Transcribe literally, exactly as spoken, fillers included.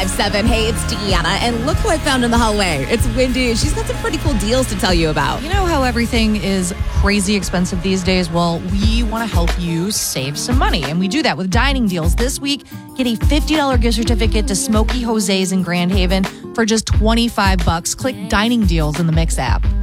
Seven. Hey, it's Deanna, and look who I found in the hallway. It's Wendy. She's got some pretty cool deals to tell you about. You know how everything is crazy expensive these days? Well, we want to help you save some money, and we do that with dining deals. This week, get a fifty dollars gift certificate to Smoky Jose's in Grand Haven for just twenty-five bucks. Click Dining Deals in the Mix app.